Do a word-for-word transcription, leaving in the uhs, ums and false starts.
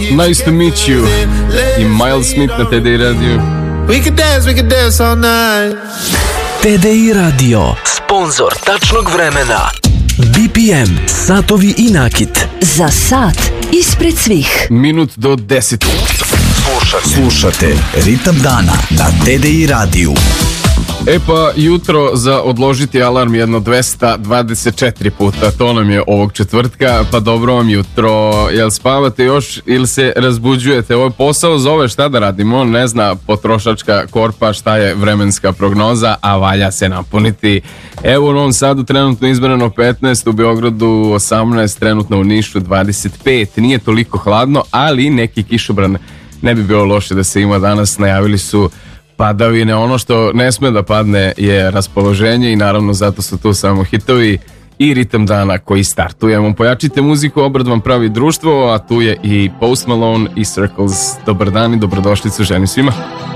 Nice to meet you. I Miles Smith na T D I Radio. We could dance, we could dance all night. T D I Radio, sponzor tačnog vremena. B P M, satovi i nakit. Za sat ispred svih. Minut do deset. Slušate, slušate Ritam dana na T D I radiju. E pa jutro za odložiti alarm jedno dvesta dvadeset četiri puta, to nam je ovog četvrtka, pa dobro vam jutro. Jel spavate još ili se razbuđujete? Ovo je posao zove, šta da radimo, ne zna potrošačka korpa šta je vremenska prognoza, a valja se napuniti. Evo u Novom Sadu trenutno izmjereno petnaest, u Beogradu osamnaest, trenutno u Nišu dvadeset pet, nije toliko hladno, ali neki kišobran ne bi bilo loše da se ima danas, najavili su padavine. Ono što ne sme da padne je raspoloženje i naravno zato su tu samo hitovi i ritam dana koji startujemo. Pojačite muziku, obrad vam pravi društvo, a tu je i Post Malone i Circles. Dobar dan i dobrodošlicu, želim svima.